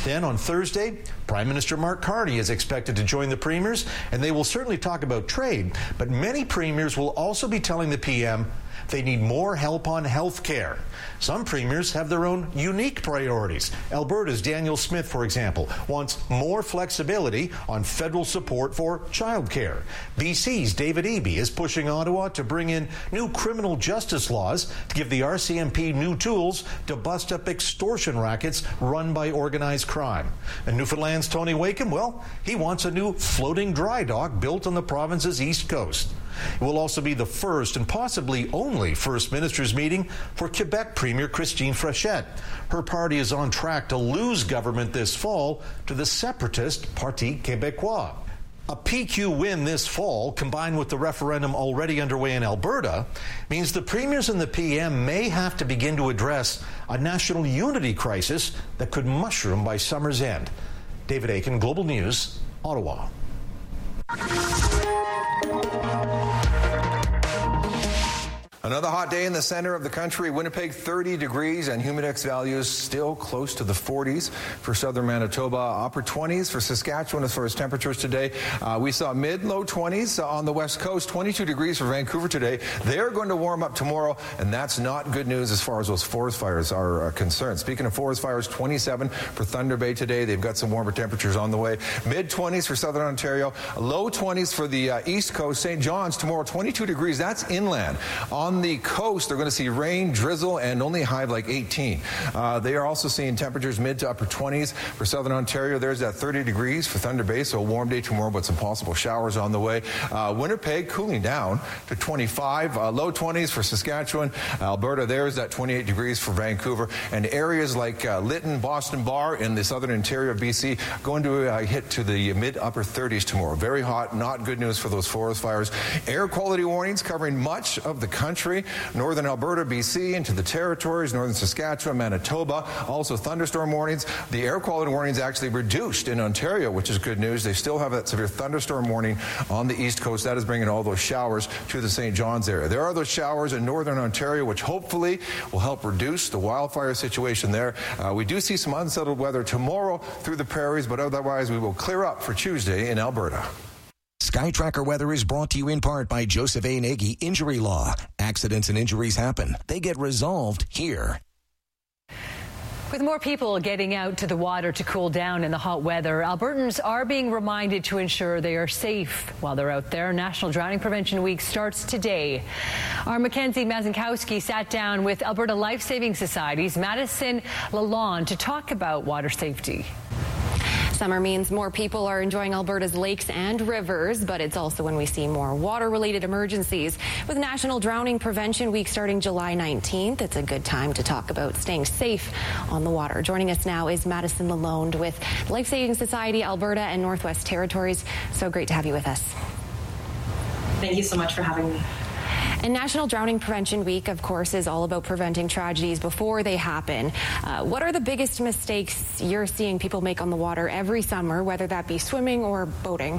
Then on Thursday, Prime Minister Mark Carney is expected to join the premiers, and they will certainly talk about trade, but many premiers will also be telling the PM they need more help on health care. Some premiers have their own unique priorities. Alberta's Daniel Smith, for example, wants more flexibility on federal support for childcare. BC's David Eby is pushing Ottawa to bring in new criminal justice laws to give the RCMP new tools to bust up extortion rackets run by organized crime. And Newfoundland's Tony Wakeham, well, he wants a new floating dry dock built on the province's east coast. It will also be the first and possibly only First Ministers meeting for Quebec Premier Christine Frechette. Her party is on track to lose government this fall to the separatist Parti Québécois. A PQ win this fall, combined with the referendum already underway in Alberta, means the premiers and the PM may have to begin to address a national unity crisis that could mushroom by summer's end. David Akin, Global News, Ottawa. Another hot day in the center of the country. Winnipeg, 30 degrees and humidex values still close to the 40s for southern Manitoba. Upper 20s for Saskatchewan as far as temperatures today. We saw mid-low 20s on the west coast. 22 degrees for Vancouver today. They're going to warm up tomorrow, and that's not good news as far as those forest fires are concerned. Speaking of forest fires, 27 for Thunder Bay today. They've got some warmer temperatures on the way. Mid-20s for southern Ontario. Low 20s for the east coast. St. John's tomorrow, 22 degrees. That's inland. On the coast, they're going to see rain, drizzle, and only a high of like 18. They are also seeing temperatures mid to upper 20s for southern Ontario. There's that 30 degrees for Thunder Bay, so a warm day tomorrow, but some possible showers on the way. Winnipeg cooling down to 25. Low 20s for Saskatchewan. Alberta, there's that 28 degrees for Vancouver. And areas like Lytton, Boston Bar in the southern interior of BC going to hit to the mid-upper 30s tomorrow. Very hot, not good news for those forest fires. Air quality warnings covering much of the country. Northern Alberta, BC, into the territories, northern Saskatchewan, Manitoba. Also thunderstorm warnings. The air quality warnings actually reduced in Ontario, which is good news. They still have that severe thunderstorm warning on the east coast. That is bringing all those showers to the St. John's area. There are those showers in northern Ontario, which hopefully will help reduce the wildfire situation there. We do see some unsettled weather tomorrow through the prairies, but otherwise we will clear up for Tuesday in Alberta. SkyTracker weather is brought to you in part by Joseph A. Nagy Injury Law. Accidents and injuries happen. They get resolved here. With more people getting out to the water to cool down in the hot weather, Albertans are being reminded to ensure they are safe while they're out there. National Drowning Prevention Week starts today. Our Mackenzie Mazinkowski sat down with Alberta Life Saving Society's Madison Lalonde to talk about water safety. Summer means more people are enjoying Alberta's lakes and rivers, but it's also when we see more water-related emergencies. With National Drowning Prevention Week starting July 19th, it's a good time to talk about staying safe on the water. Joining us now is Madison Lalonde with Life Saving Society, Alberta and Northwest Territories. So great to have you with us. Thank you so much for having me. And National Drowning Prevention Week, of course, is all about preventing tragedies before they happen. What are the biggest mistakes you're seeing people make on the water every summer, whether that be swimming or boating?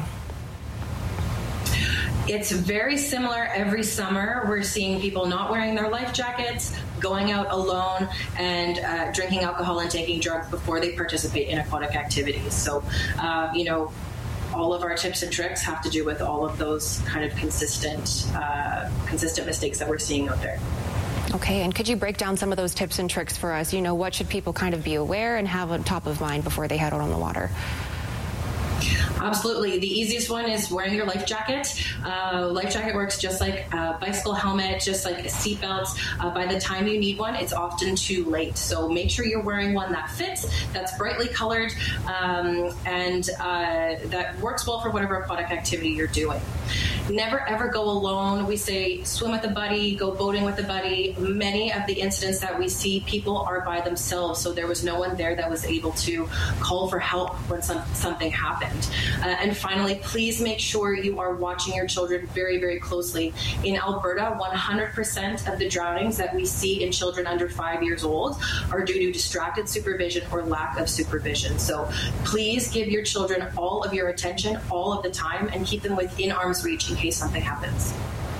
It's very similar every summer. We're seeing people not wearing their life jackets, going out alone, and drinking alcohol and taking drugs before they participate in aquatic activities. So, all of our tips and tricks have to do with all of those kind of consistent mistakes that we're seeing out there. Okay, and could you break down some of those tips and tricks for us? What should people kind of be aware and have on top of mind before they head out on the water? Absolutely. The easiest one is wearing your life jacket. Life jacket works just like a bicycle helmet, just like a seatbelt. By the time you need one, it's often too late. So make sure you're wearing one that fits, that's brightly colored, and that works well for whatever aquatic activity you're doing. Never ever go alone. We say swim with a buddy, go boating with a buddy. Many of the incidents that we see, people are by themselves, so there was no one there that was able to call for help when something happened. And finally, please make sure you are watching your children very, very closely. In Alberta, 100% of the drownings that we see in children under 5 years old are due to distracted supervision or lack of supervision. So please give your children all of your attention all of the time and keep them within arm's reach in case something happens.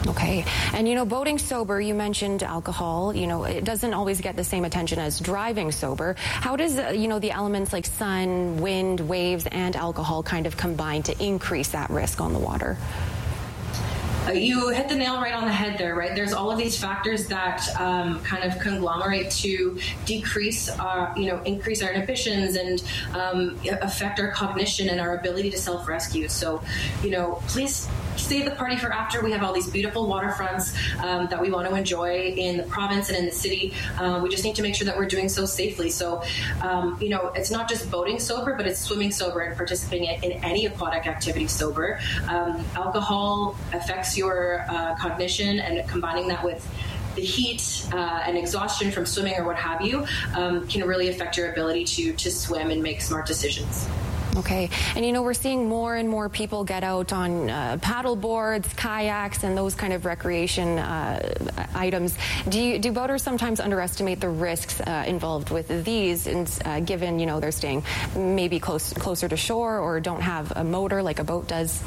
Okay. And, boating sober, you mentioned alcohol. It doesn't always get the same attention as driving sober. How does, the elements like sun, wind, waves, and alcohol kind of combine to increase that risk on the water? You hit the nail right on the head there, right? There's all of these factors that kind of conglomerate to decrease increase our inhibitions and affect our cognition and our ability to self-rescue. So, please save the party for after. We have all these beautiful waterfronts that we want to enjoy in the province and in the city. We just need to make sure that we're doing so safely. So, it's not just boating sober, but it's swimming sober and participating in any aquatic activity sober. Alcohol affects your cognition, and combining that with the heat and exhaustion from swimming or what have you can really affect your ability to swim and make smart decisions. Okay. And, we're seeing more and more people get out on paddle boards, kayaks, and those kind of recreation items. Do boaters sometimes underestimate the risks involved with these, and given, they're staying maybe closer to shore or don't have a motor like a boat does?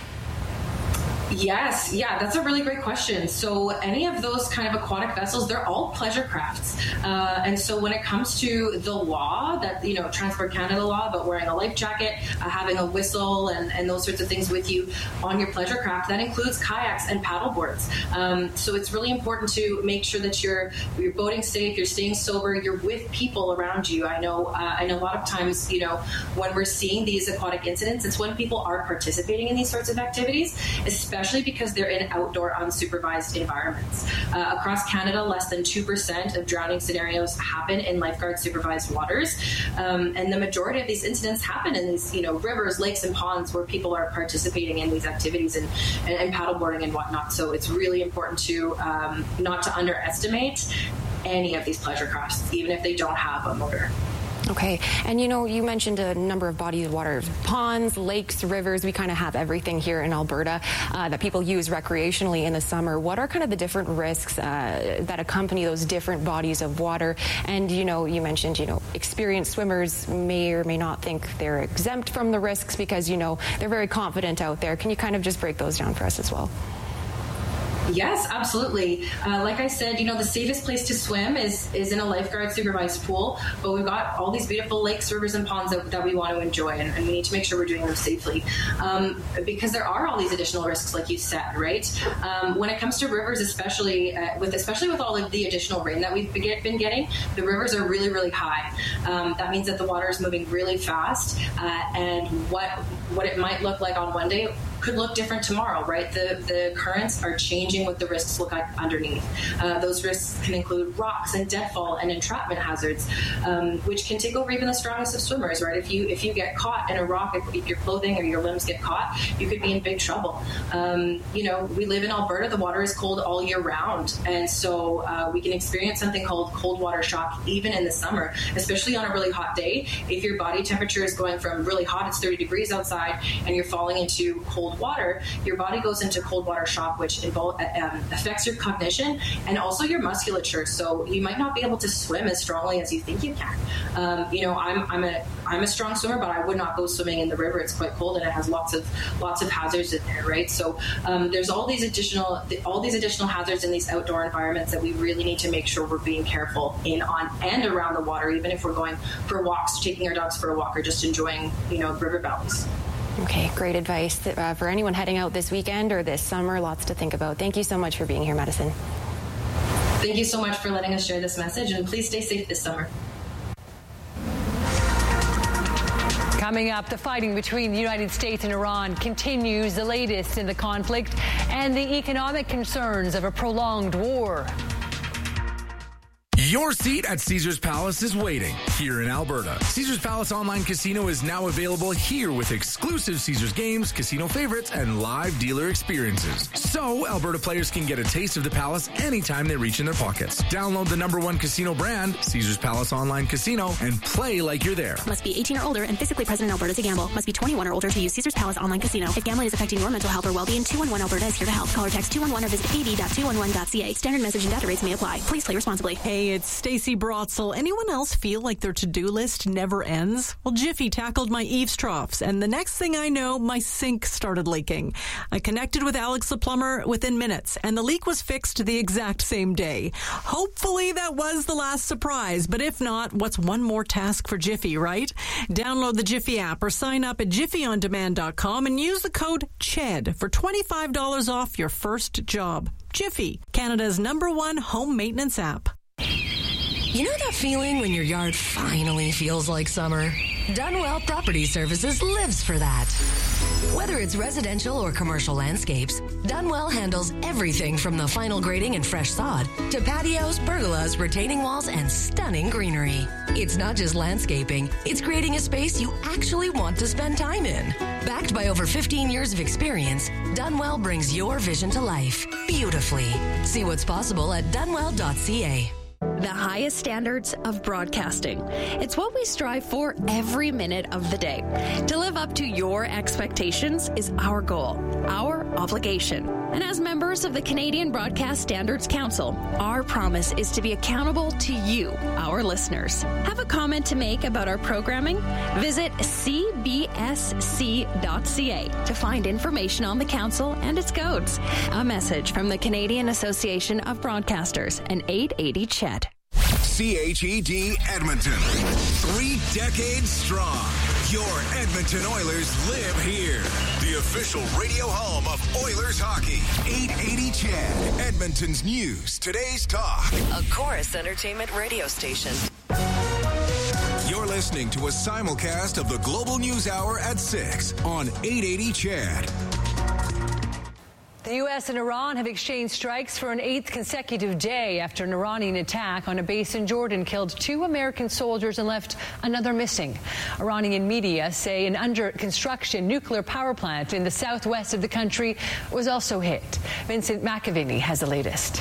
Yes, yeah, that's a really great question. So any of those kind of aquatic vessels, they're all pleasure crafts. And so when it comes to the law, that, Transport Canada law about wearing a life jacket, having a whistle and those sorts of things with you on your pleasure craft, that includes kayaks and paddle boards. So it's really important to make sure that you're boating safe, you're staying sober, you're with people around you. I know a lot of times, when we're seeing these aquatic incidents, it's when people are participating in these sorts of activities, especially because they're in outdoor unsupervised environments. Across Canada, less than 2% of drowning scenarios happen in lifeguard supervised waters. And the majority of these incidents happen in these, rivers, lakes, and ponds where people are participating in these activities and paddleboarding and whatnot. So it's really important to not to underestimate any of these pleasure crafts, even if they don't have a motor. Okay. And, you mentioned a number of bodies of water, ponds, lakes, rivers. We kind of have everything here in Alberta that people use recreationally in the summer. What are kind of the different risks that accompany those different bodies of water? And, you mentioned, experienced swimmers may or may not think they're exempt from the risks because, they're very confident out there. Can you kind of just break those down for us as well? Yes, absolutely. Like I said, the safest place to swim is in a lifeguard supervised pool, but we've got all these beautiful lakes, rivers, and ponds that we want to enjoy, and we need to make sure we're doing them safely because there are all these additional risks, like you said, right? When it comes to rivers, especially with all of the additional rain that we've been getting, the rivers are really, really high. That means that the water is moving really fast, and what it might look like on one day could look different tomorrow, right? The currents are changing what the risks look like underneath. Those risks can include rocks and deadfall and entrapment hazards, which can take over even the strongest of swimmers, right? If you get caught in a rock, if your clothing or your limbs get caught, you could be in big trouble. We live in Alberta. The water is cold all year round, and so we can experience something called cold water shock even in the summer, especially on a really hot day. If your body temperature is going from really hot, it's 30 degrees outside, and you're falling into cold water, your body goes into cold water shock, which affects your cognition and also your musculature. So you might not be able to swim as strongly as you think you can. I'm a strong swimmer, but I would not go swimming in the river. It's quite cold and it has lots of hazards in there, right? So there's all these additional hazards in these outdoor environments that we really need to make sure we're being careful in, on, and around the water, even if we're going for walks, taking our dogs for a walk, or just enjoying river valleys. Okay, great advice for anyone heading out this weekend or this summer. Lots to think about. Thank you so much for being here, Madison. Thank you so much for letting us share this message, and please stay safe this summer. Coming up, the fighting between the United States and Iran continues, the latest in the conflict and the economic concerns of a prolonged war. Your seat at Caesars Palace is waiting here in Alberta. Caesars Palace Online Casino is now available here with exclusive Caesars games, casino favorites, and live dealer experiences. So Alberta players can get a taste of the Palace anytime they reach in their pockets. Download the #1 casino brand, Caesars Palace Online Casino, and play like you're there. Must be 18 or older and physically present in Alberta to gamble. Must be 21 or older to use Caesars Palace Online Casino. If gambling is affecting your mental health or well-being, 211 Alberta is here to help. Call or text 211 or visit ad.211.ca. Standard message and data rates may apply. Please play responsibly. Hey, It's Stacey Brotzel. Anyone else feel like their to-do list never ends? Well, Jiffy tackled my eaves troughs, and the next thing I know, my sink started leaking. I connected with Alex the plumber within minutes, and the leak was fixed the exact same day. Hopefully that was the last surprise, but if not, what's one more task for Jiffy, right? Download the Jiffy app or sign up at jiffyondemand.com and use the code CHED for $25 off your first job. Jiffy, Canada's #1 home maintenance app. You know that feeling when your yard finally feels like summer? Dunwell Property Services lives for that. Whether it's residential or commercial landscapes, Dunwell handles everything from the final grading and fresh sod to patios, pergolas, retaining walls, and stunning greenery. It's not just landscaping, it's creating a space you actually want to spend time in. Backed by over 15 years of experience, Dunwell brings your vision to life beautifully. See what's possible at dunwell.ca. The highest standards of broadcasting. It's what we strive for every minute of the day. To live up to your expectations is our goal, our obligation. And as members of the Canadian Broadcast Standards Council, our promise is to be accountable to you, our listeners. Have a comment to make about our programming? Visit cbsc.ca to find information on the council and its codes. A message from the Canadian Association of Broadcasters and 880 CHED. CHED Edmonton. 3 decades strong. Your Edmonton Oilers live here. The official radio home of Oilers hockey. 880 CHED. Edmonton's news. Today's talk. A Chorus Entertainment radio station. You're listening to a simulcast of the Global News Hour at 6 on 880 CHED. The U.S. and Iran have exchanged strikes for an 8th consecutive day after an Iranian attack on a base in Jordan killed 2 American soldiers and left another missing. Iranian media say an under-construction nuclear power plant in the southwest of the country was also hit. Vincent McAviney has the latest.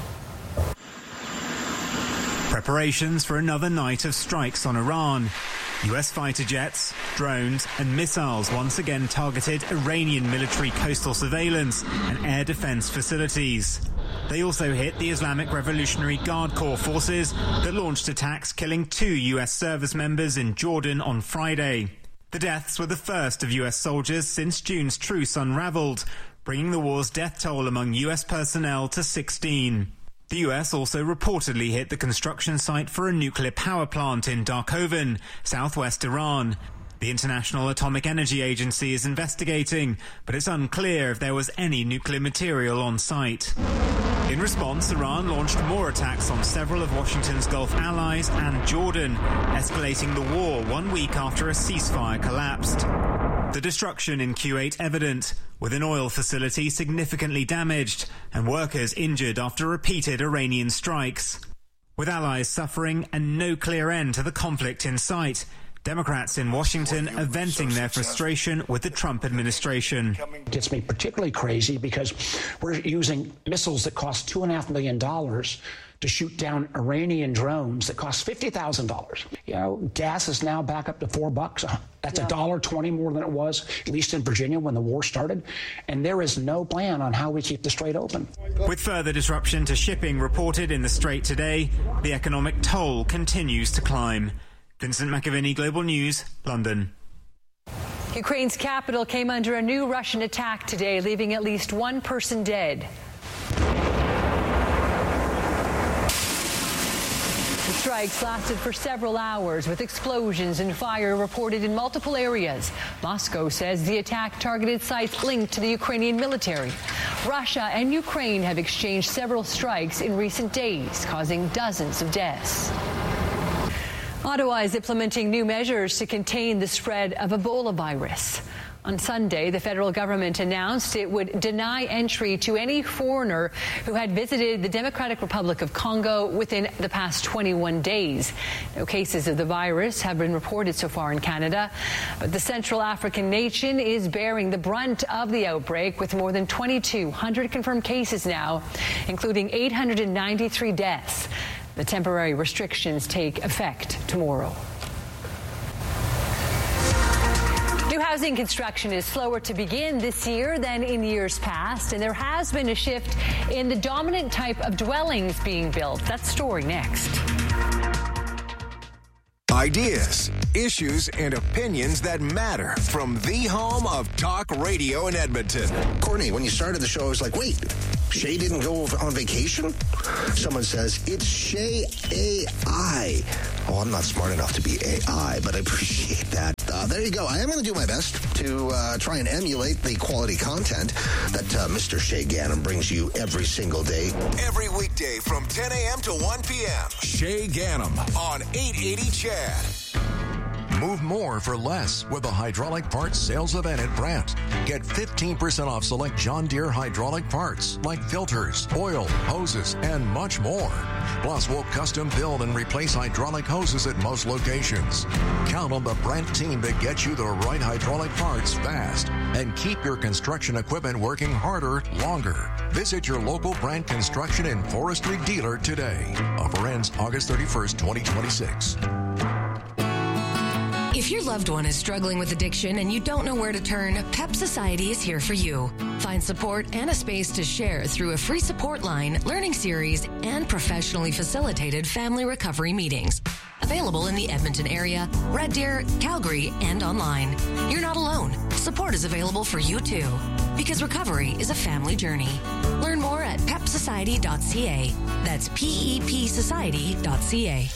Preparations for another night of strikes on Iran. U.S. fighter jets, drones and missiles once again targeted Iranian military coastal surveillance and air defense facilities. They also hit the Islamic Revolutionary Guard Corps forces that launched attacks killing 2 U.S. service members in Jordan on Friday. The deaths were the first of U.S. soldiers since June's truce unraveled, bringing the war's death toll among U.S. personnel to 16. The U.S. also reportedly hit the construction site for a nuclear power plant in Darkovan, southwest Iran. The International Atomic Energy Agency is investigating, but it's unclear if there was any nuclear material on site. In response, Iran launched more attacks on several of Washington's Gulf allies and Jordan, escalating the war 1 week after a ceasefire collapsed. The destruction in Kuwait evident, with an oil facility significantly damaged and workers injured after repeated Iranian strikes. With allies suffering and no clear end to the conflict in sight, Democrats in Washington are venting their frustration with the Trump administration. It gets me particularly crazy because we're using missiles that cost $2.5 million to shoot down Iranian drones that cost $50,000. You know, gas is now back up to $4. That's $1.20 more than it was, at least in Virginia when the war started. And there is no plan on how we keep the Strait open. With further disruption to shipping reported in the Strait today, the economic toll continues to climb. Vincent McAviney, Global News, London. Ukraine's capital came under a new Russian attack today, leaving at least 1 person dead. The strikes lasted for several hours, with explosions and fire reported in multiple areas. Moscow says the attack targeted sites linked to the Ukrainian military. Russia and Ukraine have exchanged several strikes in recent days, causing dozens of deaths. Ottawa is implementing new measures to contain the spread of Ebola virus. On Sunday, the federal government announced it would deny entry to any foreigner who had visited the Democratic Republic of Congo within the past 21 days. No cases of the virus have been reported so far in Canada, but the Central African nation is bearing the brunt of the outbreak, with more than 2,200 confirmed cases now, including 893 deaths. The temporary restrictions take effect tomorrow. New Housing Housing construction is slower to begin this year than in years past, and there has been a shift in the dominant type of dwellings being built. That story next. Ideas, issues, and opinions that matter from the home of talk radio in Edmonton. Courtney, when you started the show, I was like, wait, Shay didn't go on vacation? Someone says, it's Shay AI. Oh, I'm not smart enough to be AI, but I appreciate that. There you go. I am going to do my best to try and emulate the quality content that Mr. Shay Ganem brings you every single day. Every weekday from 10 a.m. to 1 p.m. Shay Ganem on 880 Chad. Move more for less with the hydraulic parts sales event at Brandt. Get 15% off select John Deere hydraulic parts like filters, oil, hoses, and much more. Plus, we'll custom build and replace hydraulic hoses at most locations. Count on the Brandt team to get you the right hydraulic parts fast and keep your construction equipment working harder, longer. Visit your local Brandt Construction and Forestry dealer today. Offer ends August 31st, 2026. If your loved one is struggling with addiction and you don't know where to turn, PEP Society is here for you. Find support and a space to share through a free support line, learning series, and professionally facilitated family recovery meetings. Available in the Edmonton area, Red Deer, Calgary, and online. You're not alone. Support is available for you too. Because recovery is a family journey. Learn more at pepsociety.ca. That's PEPsociety.ca.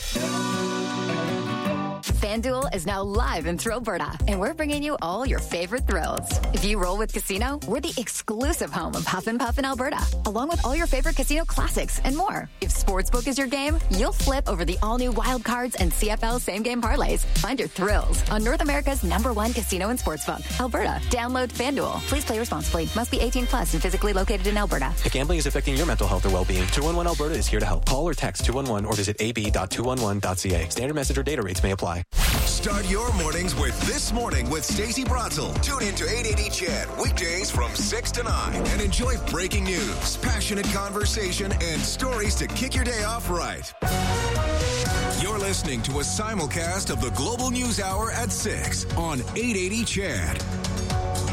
FanDuel is now live in Thrillberta, and we're bringing you all your favorite thrills. If you roll with Casino, we're the exclusive home of Huff and Puff in Alberta, along with all your favorite casino classics and more. If Sportsbook is your game, you'll flip over the all-new Wild Cards and CFL same-game parlays. Find your thrills on North America's #1 casino and sportsbook, Alberta. Download FanDuel. Please play responsibly. Must be 18 plus and physically located in Alberta. If gambling is affecting your mental health or well-being, 211 Alberta is here to help. Call or text 211 or visit ab.211.ca. Standard message or data rates may apply. Start your mornings with This Morning with Stacey Bratzel. Tune in to 880 Chad weekdays from 6 to 9 and enjoy breaking news, passionate conversation, and stories to kick your day off right. You're listening to a simulcast of the Global News Hour at 6 on 880 Chad.